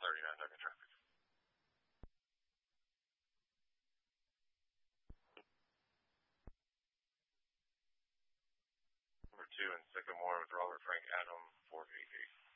39 Duncan traffic. Number 2 and Sycamore with Robert Frank Adam 488.